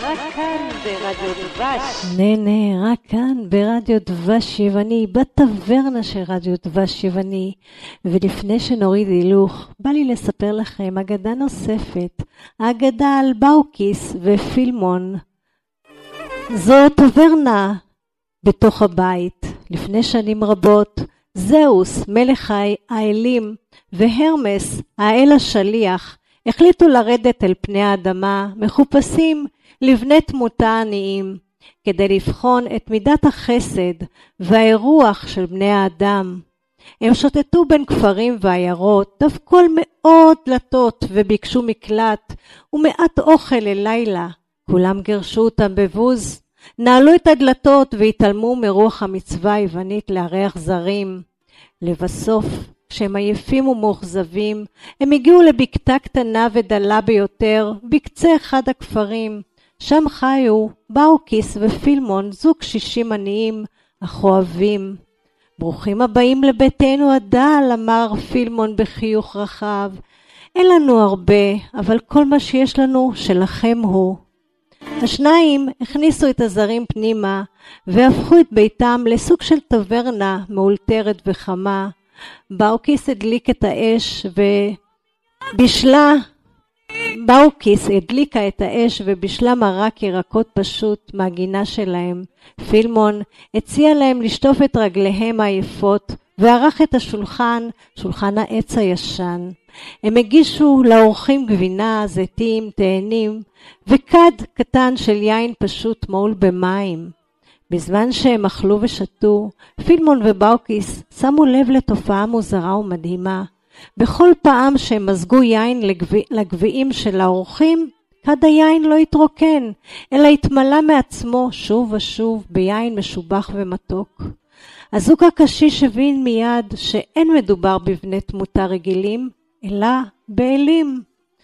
רק כאן ברדיו דבש. נהנה, רק כאן ברדיו דבש יווני, בטברנה של רדיו דבש יווני. ולפני שנוריד הילוך, בא לי לספר לכם אגדה נוספת, האגדה על באוקיס ופילמון. זו טברנה בתוך הבית. לפני שנים רבות, זאוס, מלך האלים, והרמס, האל השליח, החליטו לרדת אל פני האדמה, מחופשים לבני תמותה עניים, כדי לבחון את מידת החסד והאירוח של בני האדם. הם שוטטו בין כפרים ועיירות, דפקו על מאוד דלתות וביקשו מקלט ומעט אוכל ללילה. כולם גרשו אותם בבוז, נעלו את הדלתות והתעלמו מרוח המצווה היוונית לארח זרים. לבסוף, כשהם עייפים ומאוכזבים, הם הגיעו לבקתה קטנה ודלה ביותר, בקצה אחד הכפרים. שם חיו באוקיס ופילמון, זוג קשישים עניים, אך אוהבים. ברוכים הבאים לביתנו הדל, אמר פילמון בחיוך רחב. אין לנו הרבה, אבל כל מה שיש לנו שלכם הוא. השניים הכניסו את הזרים פנימה, והפכו את ביתם לסוג של טברנה מאולתרת וחמה. באוקיס הדליקה את האש ובישלה מרק ירקות פשוט מהגינה שלהם. פילמון הציע להם לשטוף את רגליהם העייפות וערך את שולחן העץ הישן. הם הגישו לאורחים גבינה, זיתים, תאנים וכד קטן של יין פשוט מעול במים. בזמן שהם אכלו ושתו, פילמון ובאוקיס שמו לב לתופעה מוזרה ומדהימה. בכל פעם שהם מזגו יין לגביעים של האורחים, כד היין לא התרוקן, אלא התמלא מעצמו שוב ושוב ביין משובח ומתוק. הזוג הקשיש הבין מיד שאין מדובר בבני תמותה רגילים, אלא באלים.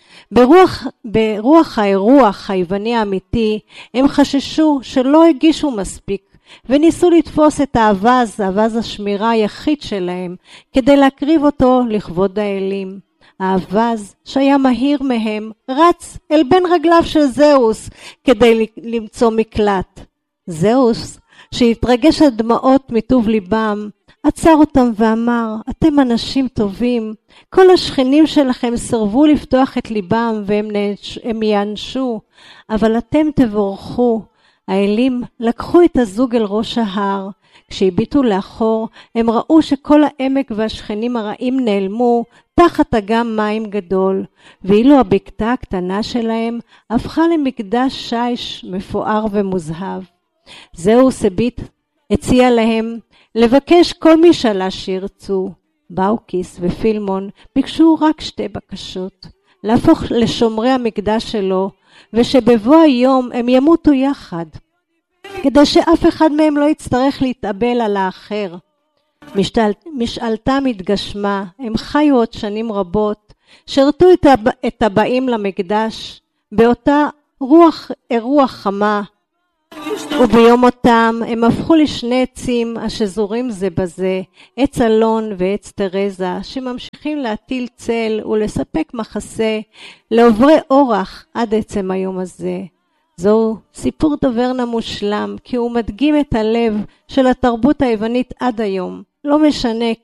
ברוח האירוח היווני האמיתי, הם חששו שלא הגישו מספיק, וניסו לתפוס את אווז השמירה היחיד שלהם, כדי להקריב אותו לכבוד האלים. האווז, שהיה מהיר מהם, רץ אל בין רגליו של זאוס, כדי למצוא מקלט. זאוס, שהתרגש עד דמעות מטוב ליבם, עצר אותם ואמר, אתם אנשים טובים, כל השכנים שלכם סרבו לפתוח את ליבם והם יענשו, אבל אתם תבורכו. האלים לקחו את הזוג אל ראש ההר. כשהביטו לאחור, הם ראו שכל העמק והשכנים הרעים נעלמו תחת אגם מים גדול, ואילו הבקתה הקטנה שלהם הפכה למקדש שיש מפואר ומוזהב. זאוס הציע להם לבקש כל משאלה שירצו. באוקיס ופילמון ביקשו רק שתי בקשות, להפוך לשומרי המקדש שלו, ושבבוא היום הם ימותו יחד, כדי שאף אחד מהם לא יצטרך להתאבל על האחר. משאלתם התגשמה, הם חיו עוד שנים רבות, שרתו את הבאים למקדש באותה רוח חמה, וביום מותם הם הפכו לשני עצים השזורים זה בזה, עץ אלון ועץ תרזה, שממשיכים להטיל צל ולספק מחסה לעוברי אורח עד עצם היום הזה. זהו סיפור טברנה מושלם, כי הוא מדגים את הלב של התרבות היוונית עד היום. לא משנה